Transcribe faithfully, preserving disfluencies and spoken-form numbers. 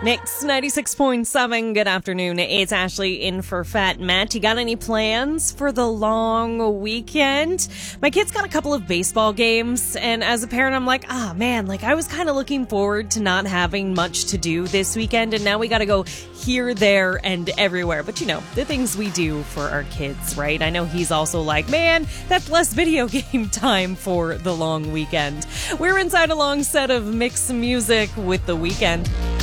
Mix ninety-six point seven. Good afternoon. It's Ashley in for Fat Matt. You got any plans for the long weekend? My kid's got a couple of baseball games, and as a parent, I'm like, ah, man, like I was kind of looking forward to not having much to do this weekend, and now we got to go here, there, and everywhere. But you know, the things we do for our kids, right? I know he's also like, man, that's less video game time for the long weekend. We're inside a long set of mixed music with The Weeknd.